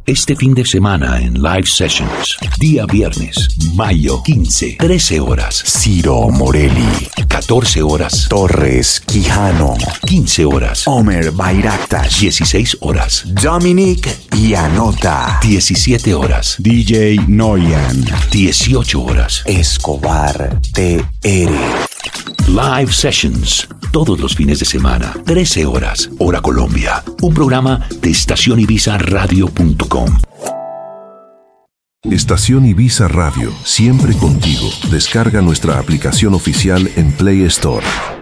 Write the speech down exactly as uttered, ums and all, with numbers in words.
este fin de semana en Live Sessions. Día viernes, mayo quince, trece horas. Ciro Morelli. catorce horas. Torres Quijano. quince horas. Omer Bayraktas. dieciséis horas. Dominic Ianota. diecisiete horas. D J Noyan. dieciocho horas. Escobar T R. Live Sessions, todos los fines de semana, trece horas, hora Colombia. Un programa de estación ibiza radio punto com. Estación Ibiza Radio, siempre contigo. Descarga nuestra aplicación oficial en Play Store.